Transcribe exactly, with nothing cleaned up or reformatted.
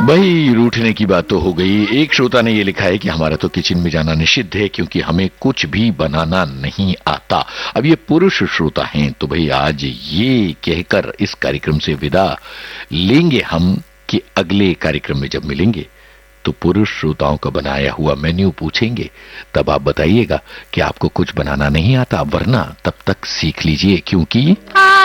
भाई रूठने की बात तो हो गई। एक श्रोता ने ये लिखा है कि हमारा तो किचन में जाना निषिद्ध है क्योंकि हमें कुछ भी बनाना नहीं आता। अब ये पुरुष श्रोता हैं तो भाई आज ये कहकर इस कार्यक्रम से विदा लेंगे हम कि अगले कार्यक्रम में जब मिलेंगे तो पुरुष श्रोताओं का बनाया हुआ मेन्यू पूछेंगे, तब आप बताइएगा कि आपको कुछ बनाना नहीं आता, वरना तब तक सीख लीजिए क्योंकि